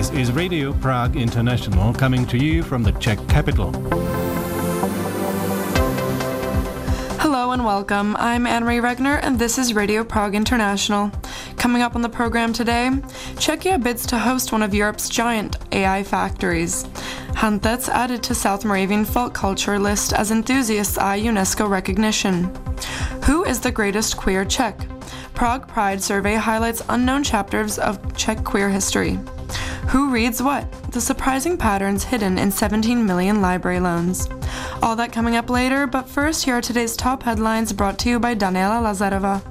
This is Radio Prague International coming to you from the Czech capital. Hello and welcome. I'm Anne-Marie Regner and this is Radio Prague International. Coming up on the program today, Czechia bids to host one of Europe's giant AI factories. Hantec added to South Moravian folk culture list as enthusiasts eye UNESCO recognition. Who is the greatest queer Czech? Prague Pride survey highlights unknown chapters of Czech queer history. Who reads what? The surprising patterns hidden in 17 million library loans. All that coming up later, but first here are today's top headlines brought to you by Daniela Lazarova.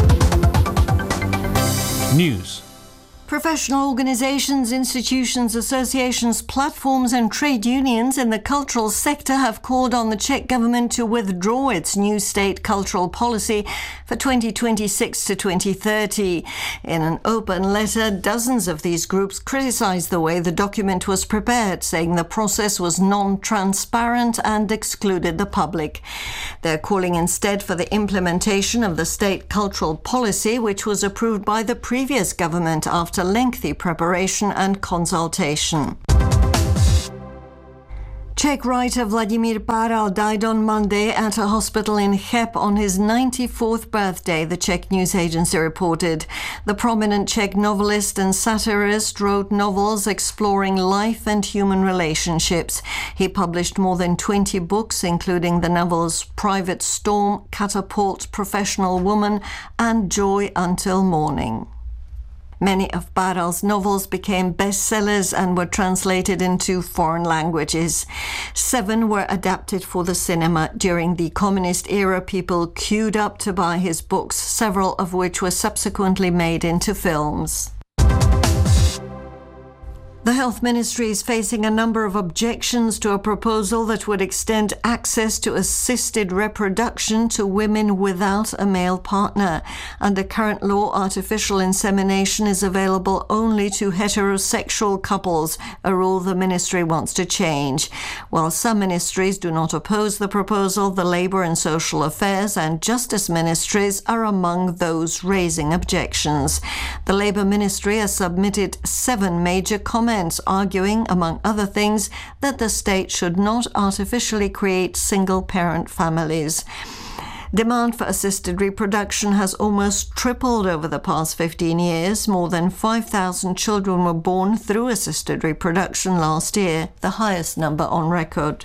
News. Professional organizations, institutions, associations, platforms and trade unions in the cultural sector have called on the Czech government to withdraw its new state cultural policy for 2026 to 2030. In an open letter, dozens of these groups criticized the way the document was prepared, saying the process was non-transparent and excluded the public. They're calling instead for the implementation of the state cultural policy, which was approved by the previous government after lengthy preparation and consultation. Czech writer Vladimír Páral died on Monday at a hospital in Cheb on his 94th birthday, the Czech news agency reported. The prominent Czech novelist and satirist wrote novels exploring life and human relationships. He published more than 20 books, including the novels Private Storm, Catapult, Professional Woman, and Joy Until Morning. Many of Páral's novels became bestsellers and were translated into foreign languages. 7 were adapted for the cinema. During the communist era, people queued up to buy his books, several of which were subsequently made into films. The Health Ministry is facing a number of objections to a proposal that would extend access to assisted reproduction to women without a male partner. Under current law, artificial insemination is available only to heterosexual couples, a rule the ministry wants to change. While some ministries do not oppose the proposal, the Labour and Social Affairs and Justice ministries are among those raising objections. The Labour Ministry has submitted 7 major comments arguing, among other things, that the state should not artificially create single-parent families. Demand for assisted reproduction has almost tripled over the past 15 years. More than 5,000 children were born through assisted reproduction last year, the highest number on record.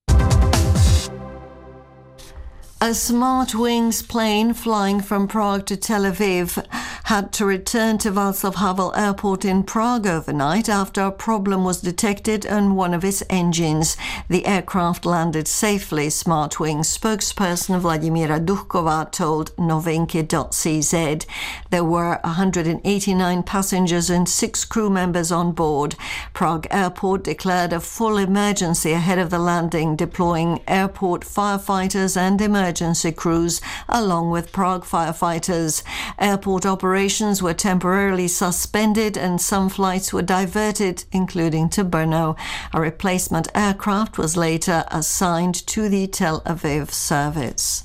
A SmartWings plane flying from Prague to Tel Aviv had to return to Václav Havel Airport in Prague overnight after a problem was detected on one of its engines. The aircraft landed safely, SmartWings spokesperson Vladimíra Duchková told Novinky.cz. There were 189 passengers and 6 crew members on board. Prague Airport declared a full emergency ahead of the landing, deploying airport firefighters and emergency crews, along with Prague firefighters. Airport operations were temporarily suspended and some flights were diverted, including to Brno. A replacement aircraft was later assigned to the Tel Aviv service.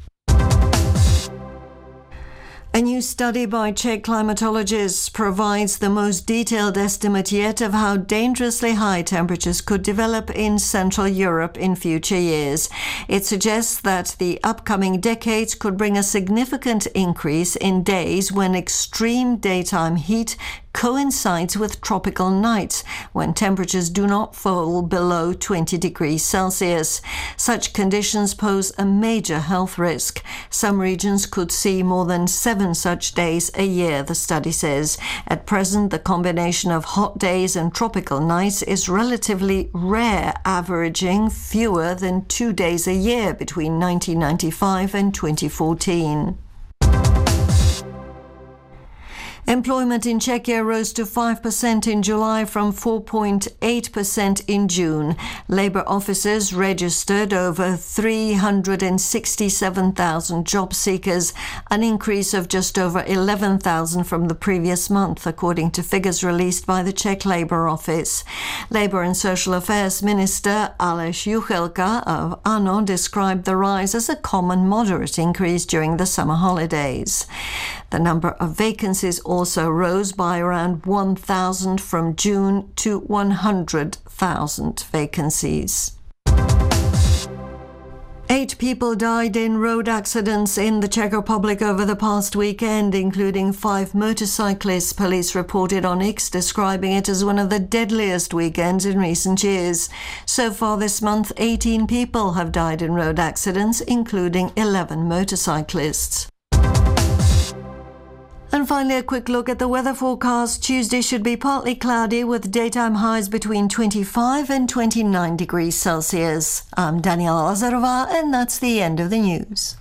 A new study by Czech climatologists provides the most detailed estimate yet of how dangerously high temperatures could develop in Central Europe in future years. It suggests that the upcoming decades could bring a significant increase in days when extreme daytime heat coincides with tropical nights when temperatures do not fall below 20 degrees Celsius. Such conditions pose a major health risk. Some regions could see more than 7 such days a year, the study says. At present, the combination of hot days and tropical nights is relatively rare, averaging fewer than 2 days a year between 1995 and 2014. Employment in Czechia rose to 5% in July from 4.8% in June. Labour officers registered over 367,000 job seekers, an increase of just over 11,000 from the previous month, according to figures released by the Czech Labour Office. Labour and Social Affairs Minister Aleš Juchelka of ANO described the rise as a common moderate increase during the summer holidays. The number of vacancies also rose by around 1,000 from June to 100,000 vacancies. 8 people died in road accidents in the Czech Republic over the past weekend, including 5 motorcyclists, police reported on X, describing it as one of the deadliest weekends in recent years. So far this month, 18 people have died in road accidents, including 11 motorcyclists. And finally, a quick look at the weather forecast. Tuesday should be partly cloudy with daytime highs between 25 and 29 degrees Celsius. I'm Daniela Lazarova, and that's the end of the news.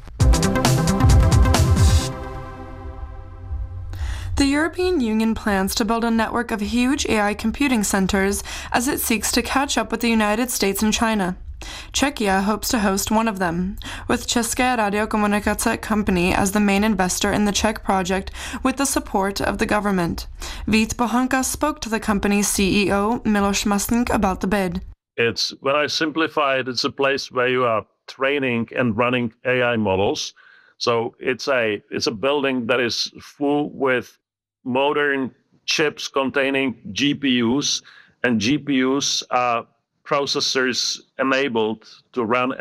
The European Union plans to build a network of huge AI computing centers as it seeks to catch up with the United States and China. Czechia hopes to host one of them, with České radiokomunikace company as the main investor in the Czech project with the support of the government. Vít Pohanka spoke to the company's CEO, Miloš Masník, about the bid. It's, when I simplify it, it's a place where you are training and running AI models. So it's a building that is full with modern chips containing GPUs, and GPUs are processors enabled to run